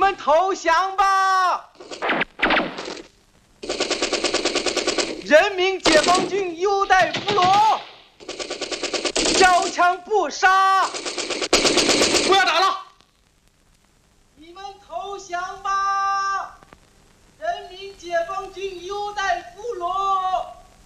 们投降吧！人民解放军优待俘虏，交枪不杀！ 不要打了！ 你们投降吧！人民解放军优待。